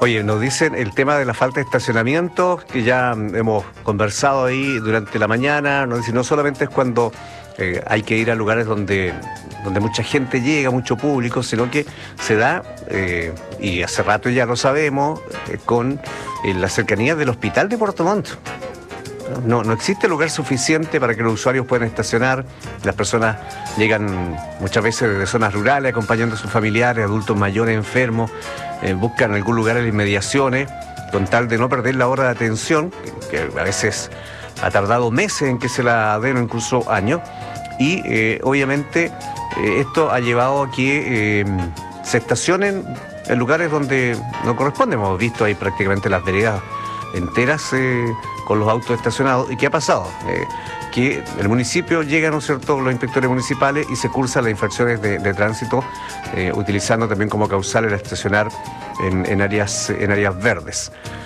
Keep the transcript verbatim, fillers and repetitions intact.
Oye, nos dicen el tema de la falta de estacionamiento, que ya hemos conversado ahí durante la mañana. Nos dicen no solamente es cuando eh, hay que ir a lugares donde, donde mucha gente llega, mucho público, sino que se da, eh, y hace rato ya lo sabemos, eh, con eh, la cercanía del hospital de Puerto Montt. No, no existe lugar suficiente para que los usuarios puedan estacionar. Las personas llegan muchas veces de zonas rurales acompañando a sus familiares, adultos mayores, enfermos, eh, buscan algún lugar en las inmediaciones con tal de no perder la hora de atención, que, que a veces ha tardado meses en que se la den o incluso años. Y eh, obviamente eh, esto ha llevado a que eh, se estacionen en lugares donde no corresponden. Hemos visto ahí prácticamente las veredas enteras eh, con los autos estacionados. ¿Y qué ha pasado? Eh, que el municipio llega, ¿no es cierto?, los inspectores municipales y se cursan las infracciones de, de tránsito, eh, utilizando también como causal el estacionar en, en, áreas, en áreas verdes.